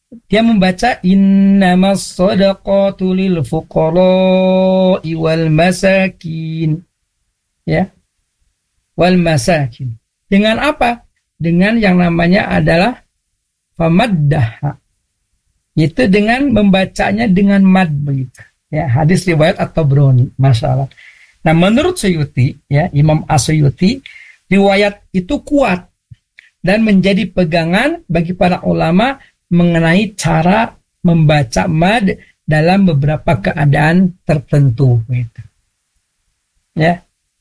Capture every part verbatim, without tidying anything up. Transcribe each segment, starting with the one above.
dia membaca innamas shadaqatu lil fuqara'i wal masakin, ya, wal masakin. Dengan apa? Dengan yang namanya adalah famaddaha, itu dengan membacanya dengan mad begitu. Ya, hadis riwayat At-Tabrani, masalah. Nah, menurut Suyuti, ya, Imam As-Suyuti, riwayat itu kuat dan menjadi pegangan bagi para ulama mengenai cara membaca mad dalam beberapa keadaan tertentu, gitu. Ya.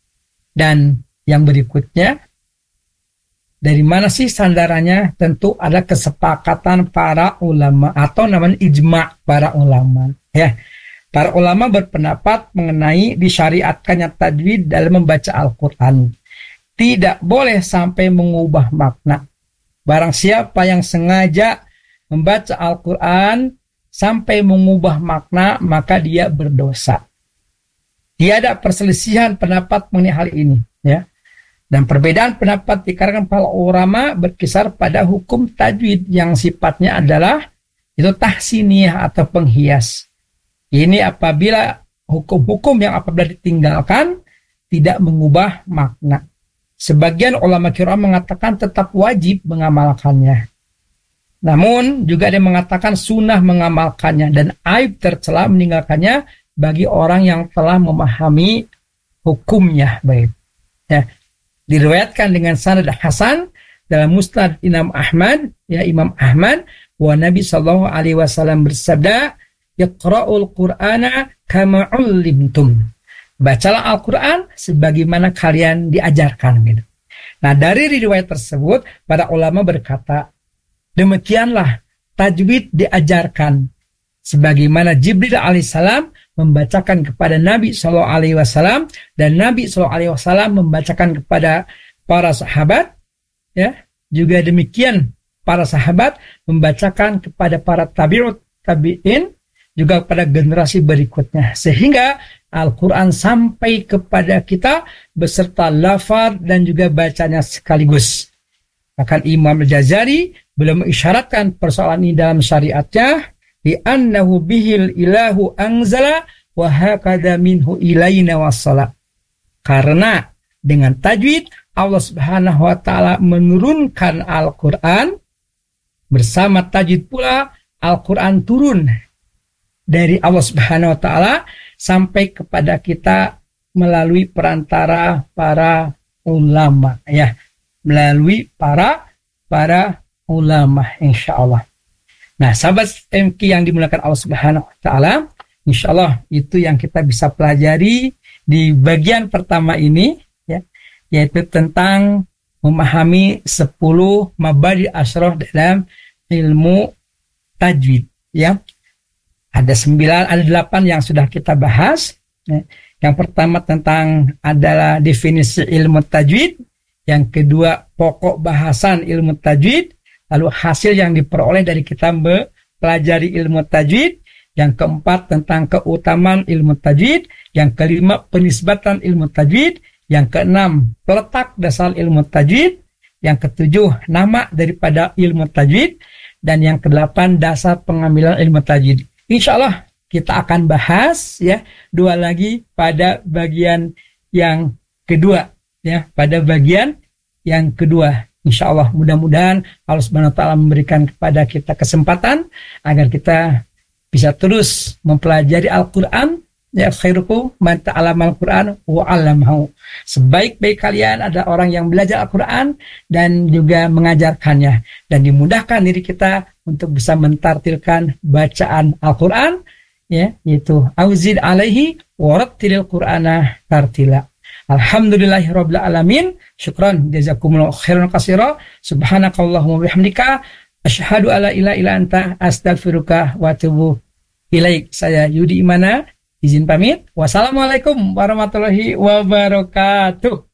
Dan yang berikutnya, dari mana sih sandarannya? Tentu ada kesepakatan para ulama atau namanya ijma' para ulama. Ya, para ulama berpendapat mengenai disyariatkannya tajwid dalam membaca Al-Quran. Tidak boleh sampai mengubah makna. Barang siapa yang sengaja membaca Al-Quran sampai mengubah makna, maka dia berdosa. Tiada perselisihan pendapat mengenai hal ini. Ya. Dan perbedaan pendapat di kalangan para ulama berkisar pada hukum tajwid yang sifatnya adalah itu tahsiniyah atau penghias. Ini apabila hukum-hukum yang apabila ditinggalkan tidak mengubah makna. Sebagian ulama qiraah mengatakan tetap wajib mengamalkannya. Namun juga ada yang mengatakan sunnah mengamalkannya dan aib tercela meninggalkannya bagi orang yang telah memahami hukumnya baik. Ya. Diriwayatkan dengan sanad hasan dalam Musnad Imam Ahmad, ya, Imam Ahmad, wa Nabi sallallahu alaihi wasallam bersabda, "Iqra'ul Qur'ana kama 'ullimtum." Bacalah Al-Qur'an sebagaimana kalian diajarkan, gitu. Nah, dari riwayat tersebut para ulama berkata, demikianlah tajwid diajarkan sebagaimana Jibril alaihissalam membacakan kepada Nabi shallallahu alaihi wasallam dan Nabi shallallahu alaihi wasallam membacakan kepada para sahabat, ya, juga demikian para sahabat membacakan kepada para tabi'ut tabi'in, juga kepada generasi berikutnya, sehingga Al-Quran sampai kepada kita beserta lafaz dan juga bacanya sekaligus. Bahkan Imam Al-Jazari belum mengisyaratkan persoalan ini dalam syariatnya, bi annahu bihil ilahu anzala wa hakada minhu ilaina wassala. Karena dengan tajwid Allah Subhanahu wa taala menurunkan Al-Qur'an, bersama tajwid pula Al-Qur'an turun dari Allah Subhanahu wa taala sampai kepada kita melalui perantara para ulama, ya, melalui para para ulama, insyaallah. Nah, sahabat M Q yang dimuliakan Allah Subhanahu wa taala, insyaallah itu yang kita bisa pelajari di bagian pertama ini, ya, yaitu tentang memahami sepuluh mabadi asyrah dalam ilmu tajwid, ya. Ada sembilan, ada delapan yang sudah kita bahas, ya. Yang pertama tentang adalah definisi ilmu tajwid, yang kedua pokok bahasan ilmu tajwid, lalu hasil yang diperoleh dari kita mempelajari ilmu tajwid, yang keempat tentang keutamaan ilmu tajwid, yang kelima penisbatan ilmu tajwid, yang keenam peletak dasar ilmu tajwid, yang ketujuh nama daripada ilmu tajwid, dan yang kedelapan dasar pengambilan ilmu tajwid. Insya Allah kita akan bahas, ya, dua lagi pada bagian yang kedua, ya, pada bagian yang kedua. Insya Allah mudah-mudahan Allah Subhanahu wa taala memberikan kepada kita kesempatan agar kita bisa terus mempelajari Al-Quran, ya, khairukum man ta'allama Al-Quran wa 'allamahu. Sebaik-baik kalian ada orang yang belajar Al-Quran dan juga mengajarkannya, dan dimudahkan diri kita untuk bisa mentartilkan bacaan Al-Quran, ya, yaitu auzid alaihi warattilil Qur'ana tartila. Alhamdulillahirabbil alamin. Syukran jazakumullahu khairan katsira. Subhanakallahumma bihamdika asyhadu alla ilaha illa anta astaghfiruka wa atubu ilaik. Saya Yudi Imana izin pamit. Wassalamualaikum warahmatullahi wabarakatuh.